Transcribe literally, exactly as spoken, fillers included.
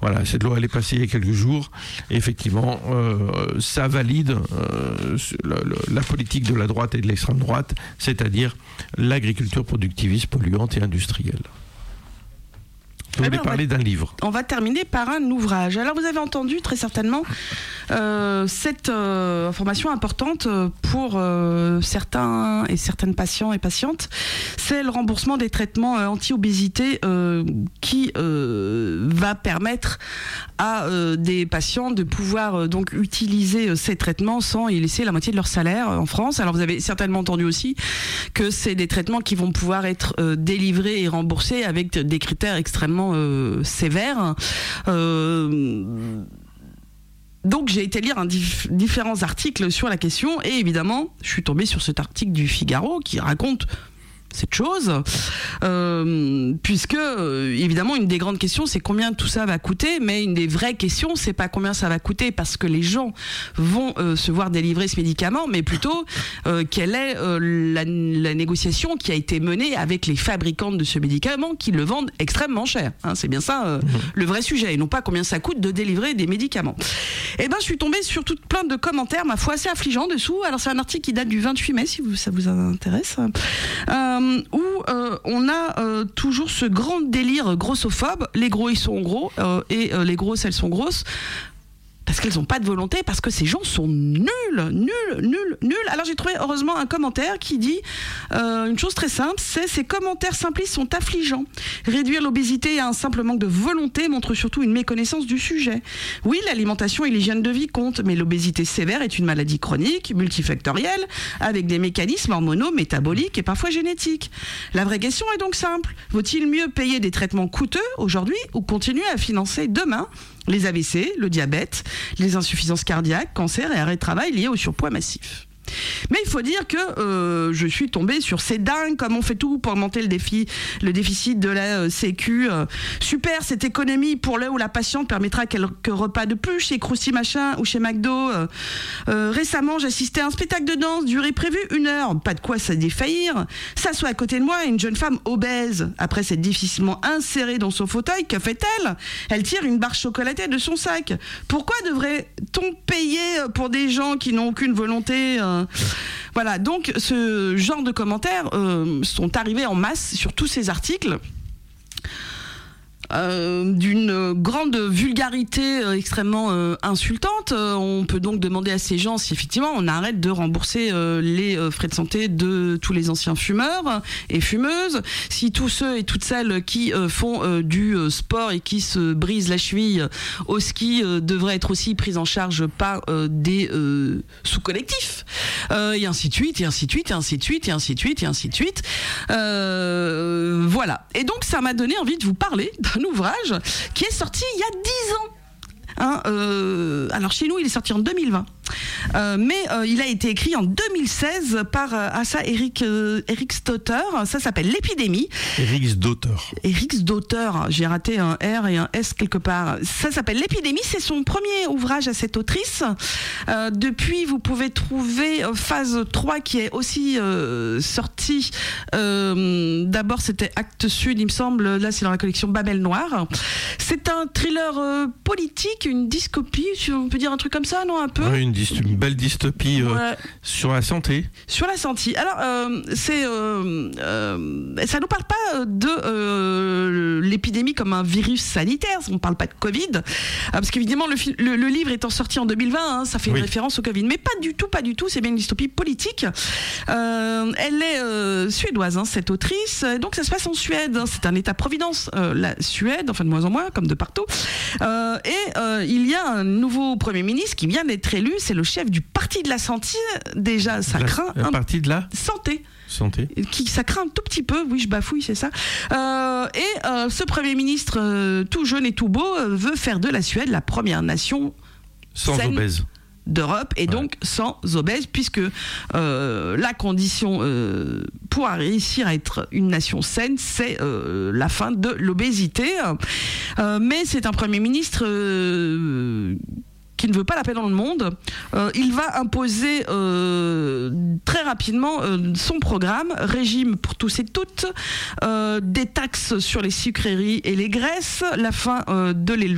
Voilà, cette loi elle est passée il y a quelques jours. Et effectivement, euh, ça valide euh, la, la politique de la droite et de l'extrême droite, c'est-à-dire l'agriculture productiviste, polluante et industrielle. Je voulais parler d'un livre. On va terminer par un ouvrage. Alors vous avez entendu très certainement euh, cette euh, information importante pour euh, certains et certaines patients et patientes, c'est le remboursement des traitements euh, anti-obésité euh, qui euh, va permettre à euh, des patients de pouvoir euh, donc utiliser euh, ces traitements sans y laisser la moitié de leur salaire euh, en France. Alors vous avez certainement entendu aussi que c'est des traitements qui vont pouvoir être euh, délivrés et remboursés avec des critères extrêmement Euh, sévère. Euh, donc j'ai été lire un dif- différents articles sur la question et évidemment je suis tombée sur cet article du Figaro qui raconte cette chose, euh, puisque euh, évidemment une des grandes questions c'est combien tout ça va coûter, mais une des vraies questions c'est pas combien ça va coûter parce que les gens vont euh, se voir délivrer ce médicament, mais plutôt euh, quelle est euh, la, la négociation qui a été menée avec les fabricants de ce médicament qui le vendent extrêmement cher, hein, c'est bien ça euh, mmh. le vrai sujet, et non pas combien ça coûte de délivrer des médicaments. Et ben je suis tombée sur toute plein de commentaires ma foi assez affligeants dessous. Alors c'est un article qui date du vingt-huit mai si vous, ça vous intéresse, euh, où euh, on a euh, toujours ce grand délire grossophobe, les gros ils sont gros euh, et euh, les grosses elles sont grosses parce qu'elles n'ont pas de volonté, parce que ces gens sont nuls, nuls, nuls, nuls. Alors j'ai trouvé heureusement un commentaire qui dit euh, une chose très simple, c'est ces commentaires simplistes sont affligeants. Réduire l'obésité à un simple manque de volonté montre surtout une méconnaissance du sujet. Oui, l'alimentation et l'hygiène de vie comptent, mais l'obésité sévère est une maladie chronique, multifactorielle, avec des mécanismes hormonaux, métaboliques et parfois génétiques. La vraie question est donc simple. Vaut-il mieux payer des traitements coûteux aujourd'hui ou continuer à financer demain les A V C, le diabète, les insuffisances cardiaques, cancers et arrêts de travail liés au surpoids massif? Mais il faut dire que euh, je suis tombée sur ces dingues, comme on fait tout pour augmenter le défi, le déficit de la euh, Sécu. Euh, super, cette économie pour le ou la patiente permettra quelques repas de plus chez Krusty Machin ou chez McDo. Euh, euh, récemment, j'assistais à un spectacle de danse, durée prévue une heure. Pas de quoi ça défaillir. S'assoit à côté de moi une jeune femme obèse. Après s'être difficilement insérée dans son fauteuil, que fait-elle? Elle tire une barre chocolatée de son sac. Pourquoi devrait-on payer pour des gens qui n'ont aucune volonté euh, Voilà, donc ce genre de commentaires euh, sont arrivés en masse sur tous ces articles. Euh, d'une grande vulgarité euh, extrêmement euh, insultante. Euh, on peut donc demander à ces gens si effectivement on arrête de rembourser euh, les euh, frais de santé de tous les anciens fumeurs et fumeuses, si tous ceux et toutes celles qui euh, font euh, du euh, sport et qui se brisent la cheville au ski euh, devraient être aussi pris en charge par euh, des euh, sous-collectifs, euh, et ainsi de suite, et ainsi de suite, et ainsi de suite, et ainsi de suite, et ainsi de suite. Euh, voilà. Et donc ça m'a donné envie de vous parler d'un un ouvrage qui est sorti il y a dix ans. Hein, euh, alors chez nous il est sorti en deux mille vingt, euh, mais euh, il a été écrit en deux mille seize par euh, Asa Eric euh, Eriksdotter. Ça s'appelle L'épidémie. Eriksdotter. Eriksdotter. J'ai raté un R et un S quelque part. Ça s'appelle L'épidémie. C'est son premier ouvrage à cette autrice. Euh, depuis, vous pouvez trouver euh, Phase trois qui est aussi euh, sorti. Euh, d'abord, c'était Actes Sud, il me semble. Là, c'est dans la collection Babel Noire. C'est un thriller euh, politique, une dystopie, si on peut dire un truc comme ça, non, un peu. Oui, une, dyst- une belle dystopie euh, ouais. Sur la santé. Sur la santé. Alors, euh, c'est, euh, euh, ça nous parle pas de euh, l'épidémie comme un virus sanitaire. On parle pas de Covid, euh, parce qu'évidemment le, le, le livre étant sorti en deux mille vingt, hein, ça fait une oui. référence au Covid, mais pas du tout, pas du tout. C'est bien une dystopie politique. Euh, elle est euh, suédoise, hein, cette autrice. Donc ça se passe en Suède. Hein, c'est un État-providence, euh, la Suède, enfin de moins en moins, comme de partout. Euh, et euh, il y a un nouveau Premier ministre qui vient d'être élu, c'est le chef du Parti de la Santé. Déjà, ça la, craint un un parti de la santé. Santé. Qui, ça craint un tout petit peu, oui, je bafouille, c'est ça. Euh, et euh, ce Premier ministre, euh, tout jeune et tout beau, euh, veut faire de la Suède la première nation sans obèse d'Europe, et donc ouais. sans obèse, puisque euh, la condition euh, pour réussir à être une nation saine, c'est euh, la fin de l'obésité. Euh, mais c'est un Premier ministre euh, qui ne veut pas la paix dans le monde. Euh, il va imposer euh, très rapidement euh, son programme, régime pour tous et toutes, euh, des taxes sur les sucreries et les graisses, la fin euh, de l'élevage